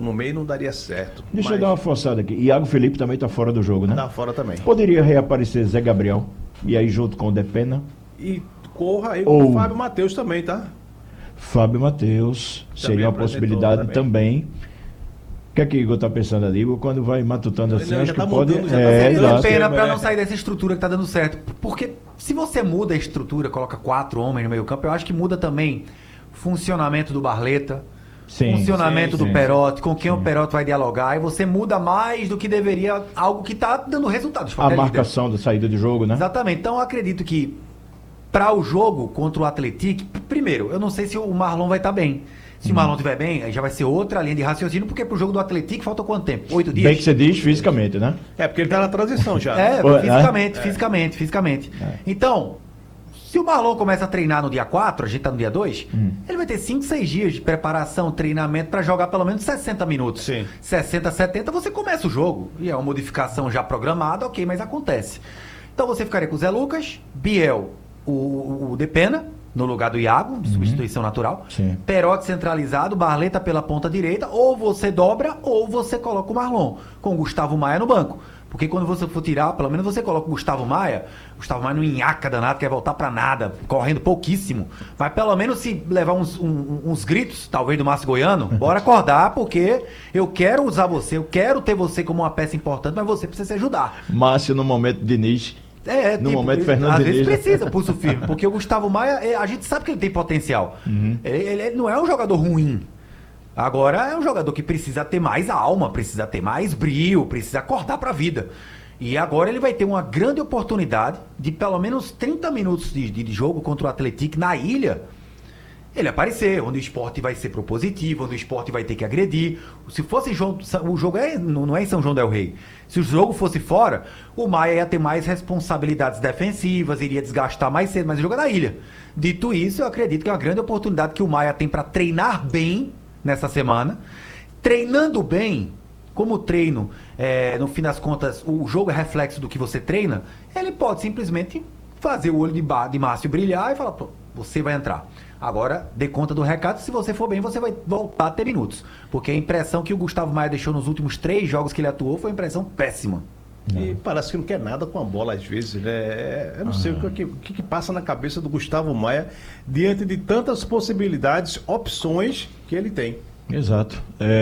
no meio não daria certo. Deixa eu dar uma forçada aqui. Iago Felipe também tá fora do jogo, né? Tá fora também. Poderia reaparecer Zé Gabriel. E aí junto com o Depena. E corra aí com o Fábio Matheus também, tá? Fábio Matheus seria uma possibilidade também. O que é que o Igor tá pensando ali? Quando vai matutando assim, acho que pode... É pena pra não sair dessa estrutura que tá dando certo. Porque se você muda a estrutura, coloca 4 homens no meio campo, eu acho que muda também funcionamento do Barleta, funcionamento do Perotti, com quem o Perotti vai dialogar, e você muda mais do que deveria, algo que tá dando resultado. A marcação da saída de jogo, né? Exatamente. Então eu acredito que para o jogo contra o Atlético, primeiro, eu não sei se o Marlon vai estar bem. Se o Marlon estiver bem, aí já vai ser outra linha de raciocínio, porque pro jogo do Atlético falta quanto tempo? 8 dias? Bem que você diz fisicamente, né? É, porque ele tá na transição já. Fisicamente. Então, se o Marlon começa a treinar no dia 4, a gente tá no dia 2, ele vai ter 5, 6 dias de preparação, treinamento para jogar pelo menos 60 minutos. Sim. 60, 70, você começa o jogo. E é uma modificação já programada, ok, mas acontece. Então você ficaria com o Zé Lucas, Biel, o Depena, no lugar do Iago, substituição natural. Sim. Perotti centralizado, Barleta pela ponta direita, ou você dobra, ou você coloca o Marlon, com o Gustavo Maia no banco. Porque quando você for tirar, pelo menos você coloca o Gustavo Maia não enhaca danado, quer voltar pra nada, correndo pouquíssimo. Vai pelo menos se levar uns gritos, talvez do Márcio Goiano, bora acordar, porque eu quero usar você, eu quero ter você como uma peça importante, mas você precisa se ajudar. Márcio no momento Diniz. No momento Fernando às Diniz. vezes precisa, pulso firme, porque o Gustavo Maia, a gente sabe que ele tem potencial. Ele não é um jogador ruim. Agora é um jogador que precisa ter mais alma, precisa ter mais brio, precisa acordar pra vida. E agora ele vai ter uma grande oportunidade de pelo menos 30 minutos de jogo contra o Atlético na ilha, ele aparecer, onde o esporte vai ser propositivo, onde o esporte vai ter que agredir. Se fosse o jogo não é em São João del Rei. Se o jogo fosse fora, o Maia ia ter mais responsabilidades defensivas, iria desgastar mais cedo, mas o jogo é na ilha. Dito isso, eu acredito que é uma grande oportunidade que o Maia tem para treinar bem nessa semana. Treinando bem, como o treino, no fim das contas, o jogo é reflexo do que você treina, ele pode simplesmente fazer o olho de Márcio brilhar e falar, pô, você vai entrar. Agora, dê conta do recado, se você for bem, você vai voltar a ter minutos. Porque a impressão que o Gustavo Maia deixou nos últimos 3 jogos que ele atuou foi uma impressão péssima. E parece que não quer nada com a bola às vezes, né? Eu não sei o que passa na cabeça do Gustavo Maia diante de tantas possibilidades, opções que ele tem. Exato.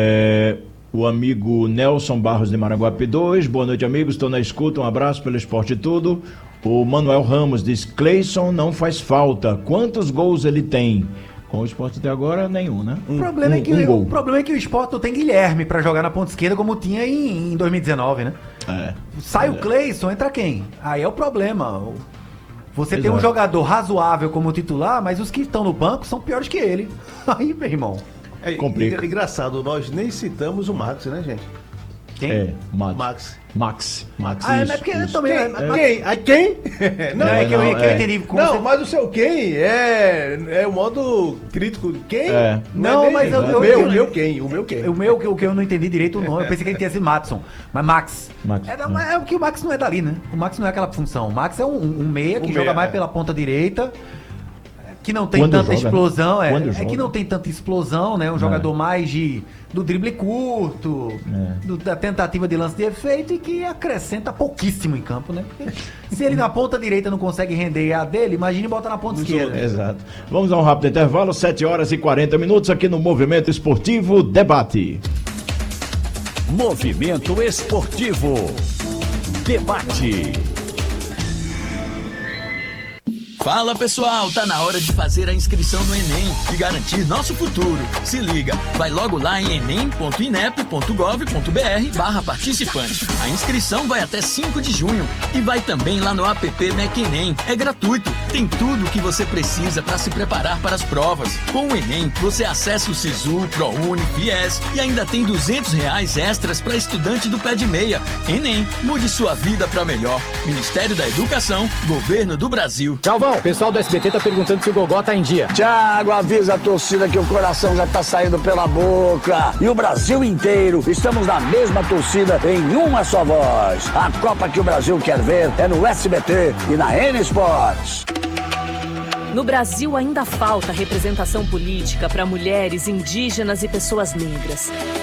O amigo Nelson Barros de Maranguape 2, boa noite, amigos, estou na escuta, um abraço pelo Esporte e Tudo. O Manuel Ramos diz, Cleison não faz falta, quantos gols ele tem? Com o Esporte até agora, nenhum, né? O problema é que o Esporte não tem Guilherme pra jogar na ponta esquerda como tinha em 2019, né? Sai o Cleison, entra quem? Aí é o problema. Você tem um jogador razoável como titular, mas os que estão no banco são piores que ele. Aí, meu irmão. É engraçado, nós nem citamos o Max, né, gente? Quem? Max. Mas porque isso. também. Quem? Não, é que eu entendi. Não, mas o seu quem é o modo crítico. Quem? Não, mas o meu quem? O que eu não entendi direito o nome. Eu pensei que ele tinha sido Matson. Mas Max. É porque o Max não é dali, né? O Max não é aquela função. O Max é um meia que joga mais pela ponta direita. Que não tem tanta explosão, que não tem tanta explosão, né? Um jogador mais do drible curto, da tentativa de lance de efeito e que acrescenta pouquíssimo em campo, né? Porque se ele na ponta direita não consegue render a dele, imagine botar na ponta esquerda. Exato. Vamos a um rápido intervalo, 7h40 aqui no Movimento Esportivo Debate. Movimento Esportivo Debate. Fala pessoal, tá na hora de fazer a inscrição no Enem e garantir nosso futuro. Se liga, vai logo lá em enem.inep.gov.br/participante. A inscrição vai até 5 de junho e vai também lá no app MEC Enem. É gratuito, tem tudo o que você precisa para se preparar para as provas. Com o Enem, você acessa o Sisu, ProUni, FIES e ainda tem R$200 extras para estudante do pé de meia. Enem, mude sua vida para melhor. Ministério da Educação, Governo do Brasil. Galvão, o pessoal do SBT tá perguntando se o Gogó tá em dia. Thiago, avisa a torcida que o coração já tá saindo pela boca. E o Brasil inteiro, estamos na mesma torcida em uma só voz. A Copa que o Brasil quer ver é no SBT e na N Sports. No Brasil ainda falta representação política para mulheres, indígenas e pessoas negras.